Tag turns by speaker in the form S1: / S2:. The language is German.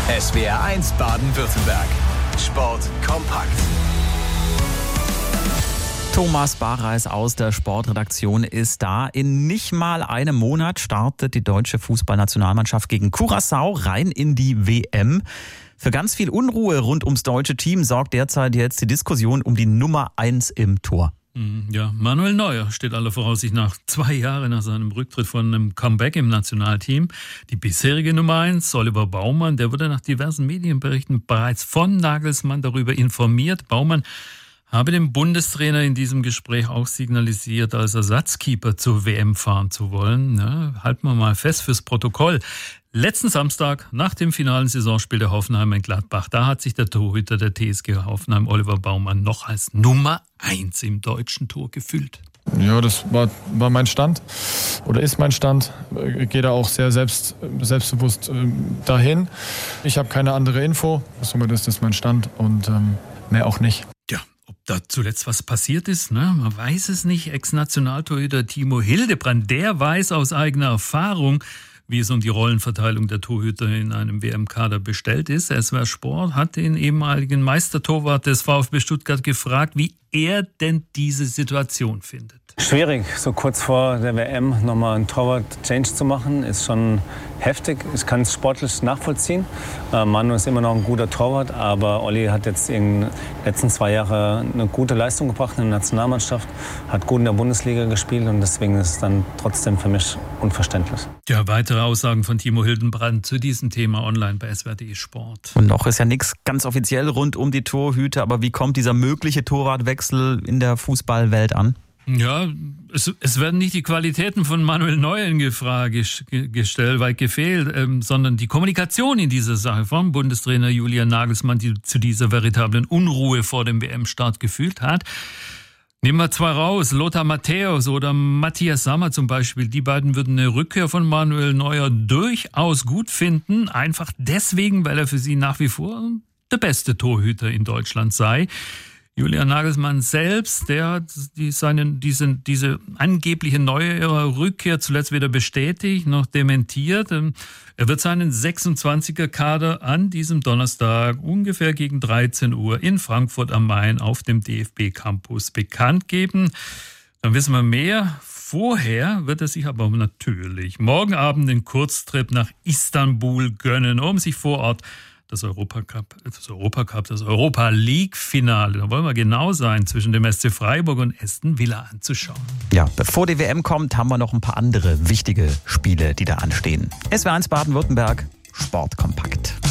S1: SWR1 Baden-Württemberg. Sport kompakt.
S2: Thomas Barreis aus der Sportredaktion ist da. In nicht mal einem Monat startet die deutsche Fußballnationalmannschaft gegen Curaçao rein in die WM. Für ganz viel Unruhe rund ums deutsche Team sorgt derzeit jetzt die Diskussion um die Nummer 1 im Tor.
S3: Ja, Manuel Neuer steht aller Voraussicht nach 2 Jahre nach seinem Rücktritt von einem Comeback im Nationalteam. Die bisherige Nummer 1, Oliver Baumann, der wurde nach diversen Medienberichten bereits von Nagelsmann darüber informiert. Baumann habe dem Bundestrainer in diesem Gespräch auch signalisiert, als Ersatzkeeper zur WM fahren zu wollen. Ja, halten wir mal fest fürs Protokoll. Letzten Samstag, nach dem finalen Saisonspiel der Hoffenheim in Gladbach, da hat sich der Torhüter der TSG Hoffenheim, Oliver Baumann, noch als Nummer 1 im deutschen Tor gefühlt.
S4: Ja, das war mein Stand oder ist mein Stand. Ich gehe da auch sehr selbstbewusst dahin. Ich habe keine andere Info. Somit ist das mein Stand und mehr auch nicht.
S3: Ja, ob da zuletzt was passiert ist, ne? Man weiß es nicht. Ex-Nationaltorhüter Timo Hildebrand, der weiß aus eigener Erfahrung, wie es um die Rollenverteilung der Torhüter in einem WM-Kader bestellt ist. SWR Sport hat den ehemaligen Meistertorwart des VfB Stuttgart gefragt, wie er denn diese Situation findet.
S5: Schwierig, so kurz vor der WM nochmal einen Torwart-Change zu machen, ist schon heftig. Ich kann es sportlich nachvollziehen. Manu ist immer noch ein guter Torwart, aber Olli hat jetzt in den letzten 2 Jahren eine gute Leistung gebracht in der Nationalmannschaft, hat gut in der Bundesliga gespielt und deswegen ist es dann trotzdem für mich unverständlich.
S3: Ja, weitere Aussagen von Timo Hildebrand zu diesem Thema online bei SWR.de Sport.
S2: Und noch ist ja nichts ganz offiziell rund um die Torhüter, aber wie kommt dieser mögliche Torwartwechsel in der Fußballwelt an?
S3: Ja, es werden nicht die Qualitäten von Manuel Neuer in Frage gestellt, weit gefehlt, sondern die Kommunikation in dieser Sache vom Bundestrainer Julian Nagelsmann, die zu dieser veritablen Unruhe vor dem WM-Start geführt hat. Nehmen wir 2 raus, Lothar Matthäus oder Matthias Sammer zum Beispiel. Die beiden würden eine Rückkehr von Manuel Neuer durchaus gut finden, einfach deswegen, weil er für sie nach wie vor der beste Torhüter in Deutschland sei. Julian Nagelsmann selbst, der hat diese angebliche neue Rückkehr zuletzt weder bestätigt noch dementiert. Er wird seinen 26er-Kader an diesem Donnerstag ungefähr gegen 13 Uhr in Frankfurt am Main auf dem DFB-Campus bekannt geben. Dann wissen wir mehr. Vorher wird er sich aber natürlich morgen Abend den Kurztrip nach Istanbul gönnen, um sich vor Ort das Europa League-Finale, da wollen wir genau sein, zwischen dem SC Freiburg und Aston Villa anzuschauen.
S2: Ja, bevor die WM kommt, haben wir noch ein paar andere wichtige Spiele, die da anstehen. SWR1 Baden-Württemberg, Sportkompakt.